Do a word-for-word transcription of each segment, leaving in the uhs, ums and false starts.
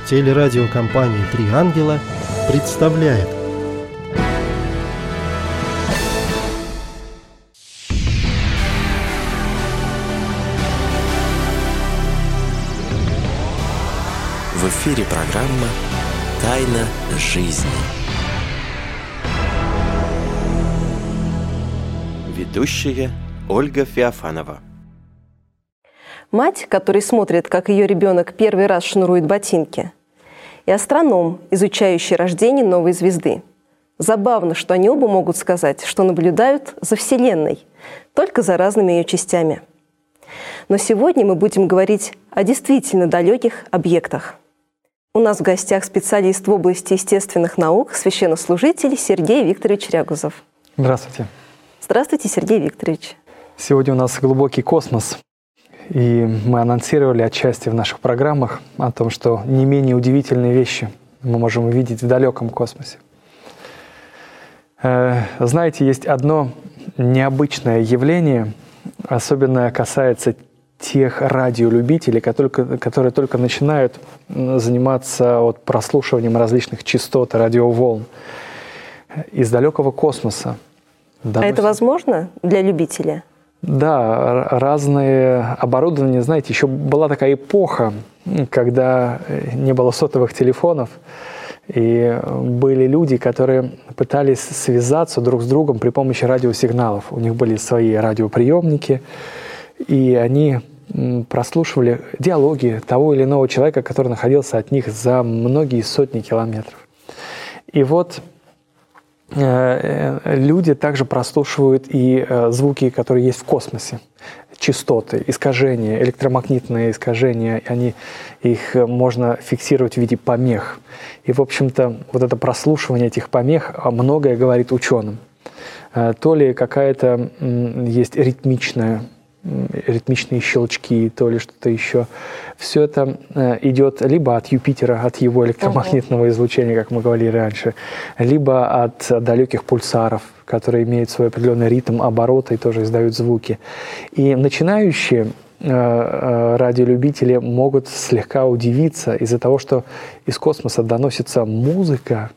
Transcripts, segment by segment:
Телерадиокомпания «Три ангела» представляет. В эфире программа «Тайна жизни». Ведущая Ольга Феофанова. Мать, которая смотрит, как ее ребенок первый раз шнурует ботинки, и астроном, изучающий рождение новой звезды. Забавно, что они оба могут сказать, что наблюдают за Вселенной, только за разными ее частями. Но сегодня мы будем говорить о действительно далеких объектах. У нас в гостях специалист в области естественных наук, священнослужитель Сергей Викторович Рягузов. Здравствуйте. Здравствуйте, Сергей Викторович. Сегодня у нас глубокий космос, и мы анонсировали отчасти в наших программах о том, что не менее удивительные вещи мы можем увидеть в далеком космосе. Знаете, есть одно необычное явление, особенно касается тех радиолюбителей, которые, которые только начинают заниматься вот прослушиванием различных частот и радиоволн из далекого космоса. Доносит. А это возможно для любителя? Да, разные оборудования, знаете, еще была такая эпоха, когда не было сотовых телефонов, и были люди, которые пытались связаться друг с другом при помощи радиосигналов. У них были свои радиоприемники, и они прослушивали диалоги того или иного человека, который находился от них за многие сотни километров. И вот люди также прослушивают и звуки, которые есть в космосе. Частоты, искажения, электромагнитные искажения, они, их можно фиксировать в виде помех. И, в общем-то, вот это прослушивание этих помех многое говорит ученым. То ли какая-то есть ритмичная ритмичные щелчки, то ли что-то еще. Все это идет либо от Юпитера, от его электромагнитного излучения, как мы говорили раньше, либо от далеких пульсаров, которые имеют свой определенный ритм оборота и тоже издают звуки. И начинающие радиолюбители могут слегка удивиться из-за того, что из космоса доносится музыка.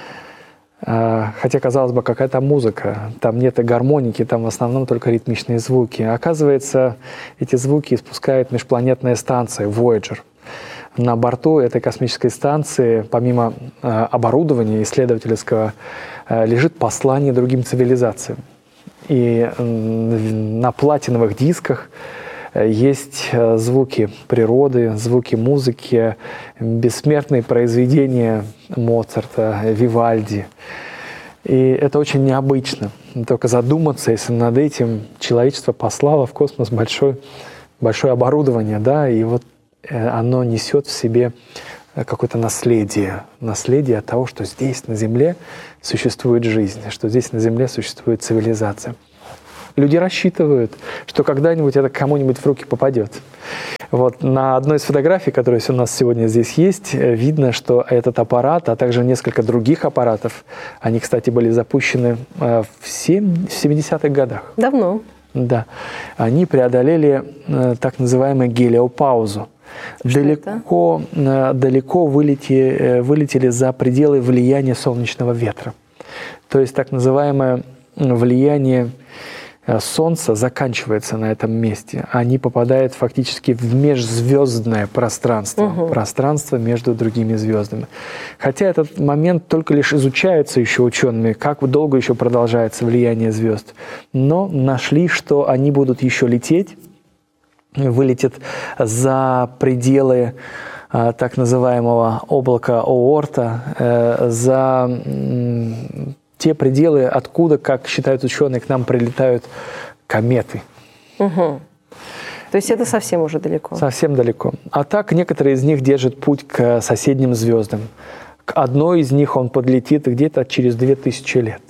Хотя, казалось бы, какая там музыка, там нет и гармоники, там в основном только ритмичные звуки. Оказывается, эти звуки испускает межпланетная станция Voyager. На борту этой космической станции, помимо оборудования исследовательского, лежит послание другим цивилизациям. И на платиновых дисках есть звуки природы, звуки музыки, бессмертные произведения Моцарта, Вивальди. И это очень необычно. Только задуматься, если над этим человечество послало в космос большое, большое оборудование, да, и вот оно несет в себе какое-то наследие. Наследие от того, что здесь, на Земле, существует жизнь, что здесь, на Земле, существует цивилизация. Люди рассчитывают, что когда-нибудь это кому-нибудь в руки попадет. Вот на одной из фотографий, которая у нас сегодня здесь есть, видно, что этот аппарат, а также несколько других аппаратов, они, кстати, были запущены в семидесятых годах. Давно. Да. Они преодолели так называемую гелиопаузу. Далеко, далеко вылетели, вылетели за пределы влияния солнечного ветра. То есть так называемое влияние Солнце заканчивается на этом месте. Они попадают фактически в межзвездное пространство, угу. пространство между другими звездами. Хотя этот момент только лишь изучается еще учеными, как долго еще продолжается влияние звезд. Но нашли, что они будут еще лететь, вылетят за пределы э, так называемого облака Оорта, э, за э, те пределы, откуда, как считают ученые, к нам прилетают кометы. Угу. То есть это совсем уже далеко? Совсем далеко. А так некоторые из них держат путь к соседним звездам. К одной из них он подлетит где-то через две тысячи лет.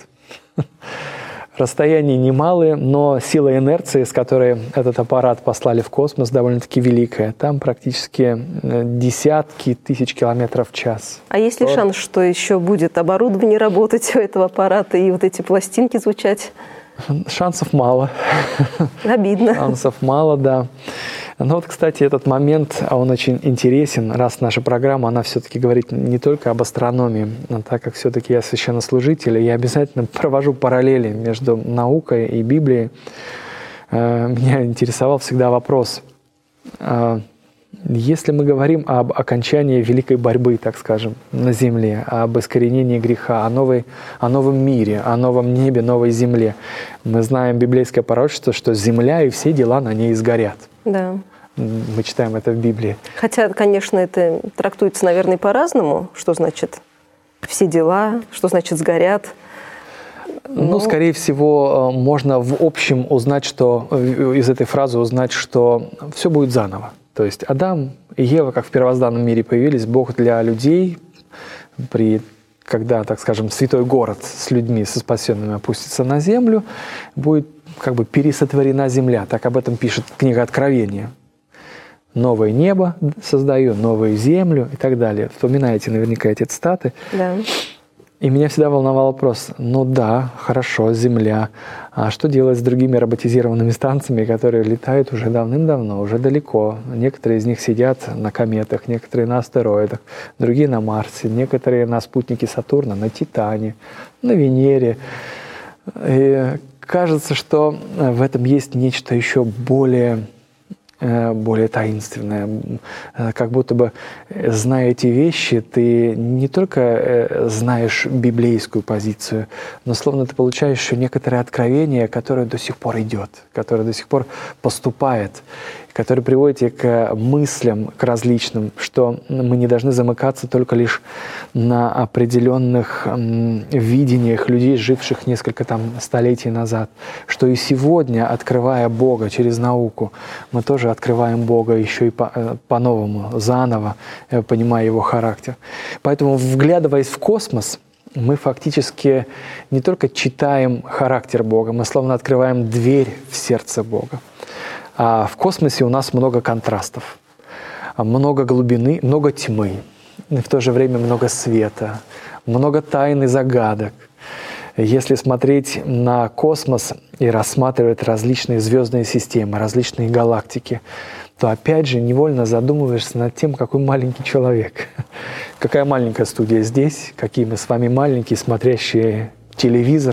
Расстояния немалые, но сила инерции, с которой этот аппарат послали в космос, довольно-таки великая. Там практически десятки тысяч километров в час. А есть ли вот. шанс, что еще будет оборудование работать у этого аппарата и вот эти пластинки звучать? Шансов мало. Обидно. Шансов мало, да. Ну вот, кстати, этот момент, он очень интересен, раз наша программа, она все-таки говорит не только об астрономии, но так как все-таки я священнослужитель, я обязательно провожу параллели между наукой и Библией. Меня интересовал всегда вопрос, если мы говорим об окончании великой борьбы, так скажем, на земле, об искоренении греха, о, новой, о новом мире, о новом небе, новой земле, мы знаем библейское пророчество, что земля и все дела на ней сгорят. Да. Мы читаем это в Библии. Хотя, конечно, это трактуется, наверное, по-разному. Что значит «все дела», что значит «сгорят». Но... Ну, скорее всего, можно в общем узнать, что из этой фразы узнать, что все будет заново. То есть Адам и Ева, как в первозданном мире появились, Бог для людей, при, когда, так скажем, святой город с людьми, со спасенными опустится на землю, будет как бы пересотворена земля. Так об этом пишет книга Откровения. Новое небо создаю, новую землю и так далее. Вспоминаете наверняка эти цитаты. Да. И меня всегда волновал вопрос, ну да, хорошо, Земля, а что делать с другими роботизированными станциями, которые летают уже давным-давно, уже далеко? Некоторые из них сидят на кометах, некоторые на астероидах, другие на Марсе, некоторые на спутнике Сатурна, на Титане, на Венере. И кажется, что в этом есть нечто еще более... более таинственное. Как будто бы, зная эти вещи, ты не только знаешь библейскую позицию, но словно ты получаешь еще некоторое откровение, которое до сих пор идет, которое до сих пор поступает, которое приводит тебя к мыслям, к различным, что мы не должны замыкаться только лишь на определенных видениях людей, живших несколько там столетий назад, что и сегодня, открывая Бога через науку, мы тоже открываем Бога еще и по- по-новому, заново, понимая Его характер. Поэтому, вглядываясь в космос, мы фактически не только читаем характер Бога, мы словно открываем дверь в сердце Бога. А в космосе у нас много контрастов, много глубины, много тьмы, и в то же время много света, много тайн и загадок. Если смотреть на космос и рассматривать различные звездные системы, различные галактики, то опять же невольно задумываешься над тем, какой маленький человек. Какая маленькая студия здесь, какие мы с вами маленькие, смотрящие телевизор.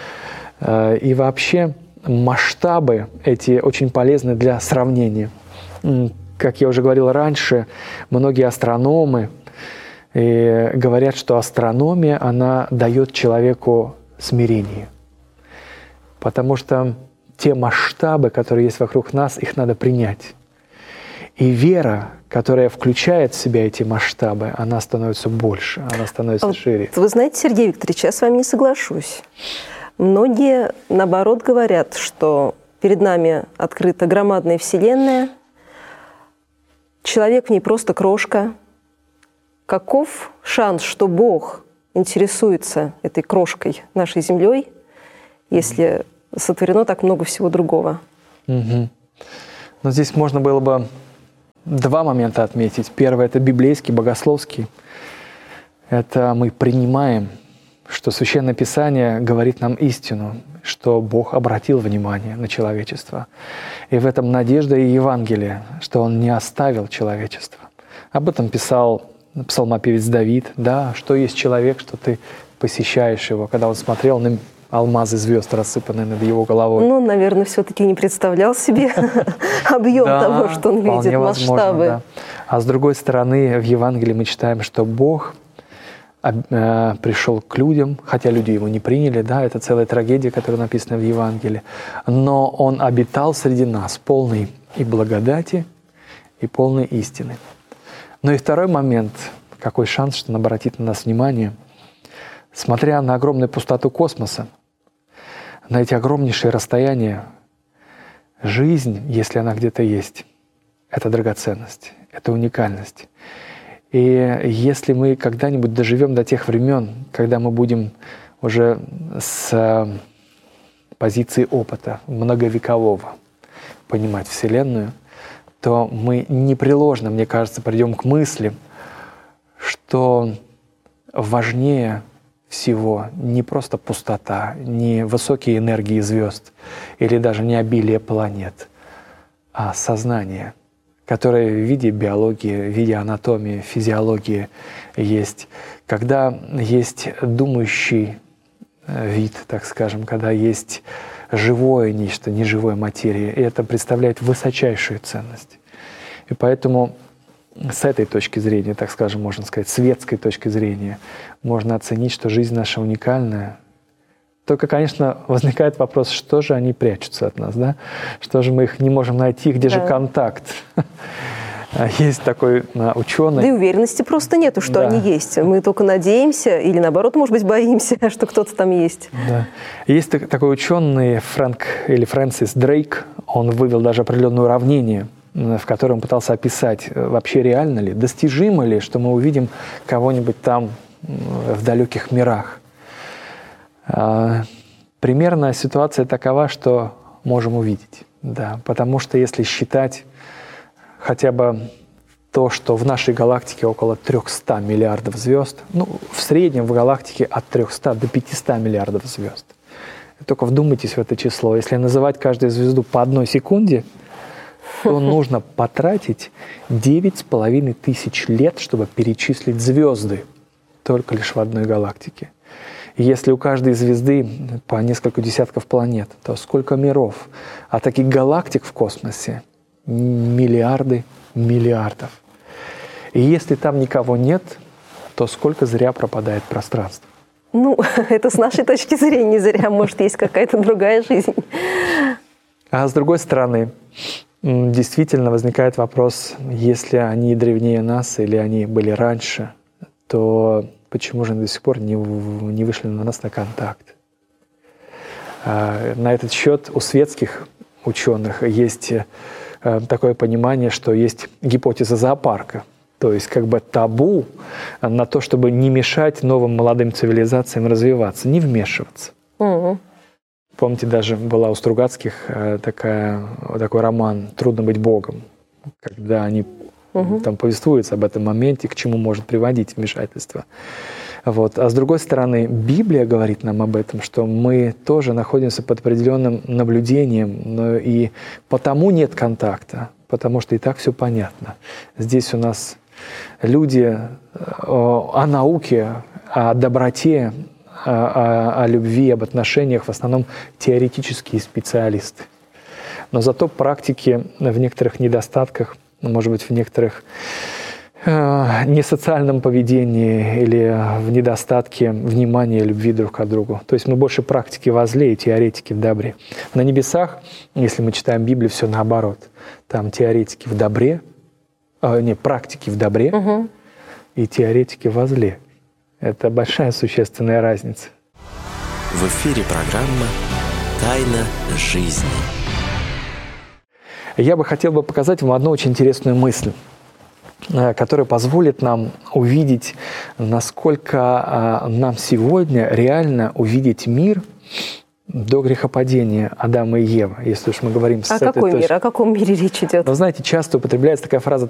И вообще масштабы эти очень полезны для сравнения. Как я уже говорил раньше, многие астрономы говорят, что астрономия, она дает человеку смирение. Потому что те масштабы, которые есть вокруг нас, их надо принять. И вера, которая включает в себя эти масштабы, она становится больше, она становится вот, шире. Вы знаете, Сергей Викторович, я с вами не соглашусь. Многие, наоборот, говорят, что перед нами открыта громадная Вселенная, человек в ней просто крошка. Каков шанс, что Бог интересуется этой крошкой, нашей землей, если сотворено так много всего другого? Угу. Но здесь можно было бы два момента отметить. Первый – это библейский, богословский. Это мы принимаем, что Священное Писание говорит нам истину, что Бог обратил внимание на человечество. И в этом надежда и Евангелие, что Он не оставил человечество. Об этом писал псалмопевец Давид. Да, что есть человек, что ты посещаешь его, когда он смотрел на алмазы звезд, рассыпанные над его головой. Ну, наверное, все-таки не представлял себе объем того, что он видит, масштабы. А с другой стороны, в Евангелии мы читаем, что Бог пришел к людям, хотя люди его не приняли, да, это целая трагедия, которая написана в Евангелии, но Он обитал среди нас, полный и благодати, и полной истины. Но и второй момент, какой шанс, что Он обратит на нас внимание, смотря на огромную пустоту космоса, на эти огромнейшие расстояния, жизнь, если она где-то есть, это драгоценность, это уникальность. И если мы когда-нибудь доживем до тех времен, когда мы будем уже с позиции опыта многовекового понимать Вселенную, то мы непреложно, мне кажется, придем к мысли, что важнее всего не просто пустота, не высокие энергии звезд или даже не обилие планет, а сознание, которые в виде биологии, в виде анатомии, физиологии есть. Когда есть думающий вид, так скажем, когда есть живое нечто, неживое материя, и это представляет высочайшую ценность. И поэтому с этой точки зрения, так скажем, можно сказать, светской точки зрения, можно оценить, что жизнь наша уникальная. Только, конечно, возникает вопрос, что же они прячутся от нас, да? Что же мы их не можем найти, где да. же контакт? Есть такой ученый. Да и уверенности просто нету, что да. они есть. Мы только надеемся или, наоборот, может быть, боимся, что кто-то там есть. Да. Есть такой ученый Фрэнк или Фрэнсис Дрейк. Он вывел даже определенное уравнение, в котором пытался описать, вообще реально ли, достижимо ли, что мы увидим кого-нибудь там в далеких мирах. Примерно ситуация такова, что можем увидеть. Да. Потому что если считать хотя бы то, что в нашей галактике около триста миллиардов звезд, ну, в среднем в галактике от трехсот до пятисот миллиардов звезд. Только вдумайтесь в это число. Если называть каждую звезду по одной секунде, то нужно потратить девять с половиной тысяч лет, чтобы перечислить звезды только лишь в одной галактике. И если у каждой звезды по несколько десятков планет, то сколько миров? А таких галактик в космосе миллиарды миллиардов. И если там никого нет, то сколько зря пропадает пространство? Ну, это с нашей точки зрения не зря. Может, есть какая-то другая жизнь. А с другой стороны, действительно возникает вопрос, если они древнее нас или они были раньше, то почему же они до сих пор не, не вышли на нас на контакт? На этот счет у светских ученых есть такое понимание, что есть гипотеза зоопарка, то есть как бы табу на то, чтобы не мешать новым молодым цивилизациям развиваться, не вмешиваться. Угу. Помните, даже была у Стругацких такая, такой роман «Трудно быть Богом», когда они угу. там повествуются об этом моменте, к чему может приводить вмешательство. Вот. А с другой стороны, Библия говорит нам об этом, что мы тоже находимся под определенным наблюдением, но и потому нет контакта, потому что и так все понятно. Здесь у нас люди о науке, о доброте, о, о любви, об отношениях в основном теоретические специалисты. Но зато практики в некоторых недостатках, может быть, в некоторых несоциальном поведении или в недостатке внимания и любви друг к другу. То есть мы больше практики во зле и теоретики в добре. На небесах, если мы читаем Библию, все наоборот. Там теоретики в добре, э, не, практики в добре угу. и теоретики во зле. Это большая существенная разница. В эфире программа «Тайна жизни». Я бы хотел бы показать вам одну очень интересную мысль, которая позволит нам увидеть, насколько нам сегодня реально увидеть мир до грехопадения Адама и Евы, если уж мы говорим с а этой какой точки. мир? О каком мире речь идет? Но знаете, часто употребляется такая фраза